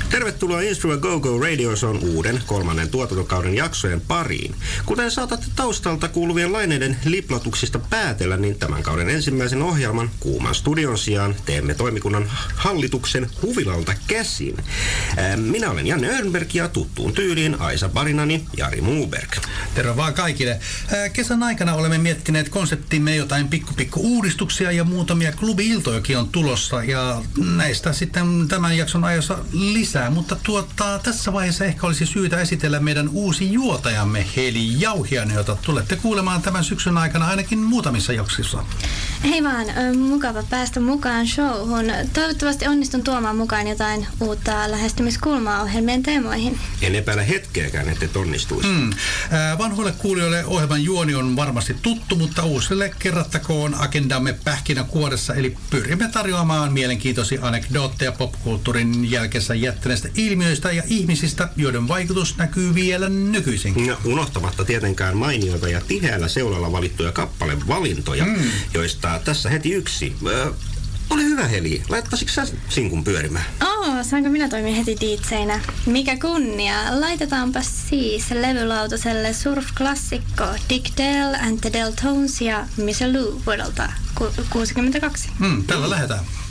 Tervetuloa Instru Go Go Radio Shown uuden 3. tuotantokauden jaksojen pariin. Kuten saatatte taustalta kuuluvien laineiden liplotuksista päätellä, niin tämän kauden ensimmäisen ohjelman kuuman studion sijaan teemme toimikunnan hallituksen huvilalta käsin. Minä olen Janne Örnberg ja tuttuun tyyliin Aisa Barinani, Jari Muuberg. Terve vaan kaikille. Kesän aikana olemme miettineet konseptimme jotain pikku uudistuksia ja muutamia klubi-iltojakin on tulossa ja näistä sitten tämän jakson ajossa lisää, mutta tässä vaiheessa ehkä olisi syytä esitellä meidän uusi juotajamme Heli Jauhiainen, jota tulette kuulemaan tämän syksyn aikana ainakin muutamissa jaksoissa. Hei vaan, mukava päästä mukaan showhun. Toivottavasti onnistun tuomaan mukaan jotain uutta lähestymiskulmaa ohjelmien teemoihin. En epäile hetkeäkään, että onnistuisi. Vanhoille kuulijoille ohjelman juoni on varmasti tuttu, mutta uusille kerrattakoon agendamme pähkinäkuoressa, eli pyrimme tarjoamaan mielenkiintoisia anekdootteja popkulttuurin jälkeensä jättäneistä ilmiöistä ja ihmisistä, joiden vaikutus näkyy vielä nykyisin. Ja unohtamatta tietenkään mainioita ja tiheällä seulalla valittuja kappalevalintoja, joista tässä heti yksi. Ole hyvä, Heli. Laittaisitko sä sinkun pyörimään? Saanko minä toimia heti diitseinä? Mikä kunnia. Laitetaanpa siis levylautaselle surf-klassikko Dick Dale and the Deltones ja Miss Lou vuodelta 1962. Tällä lähdetään.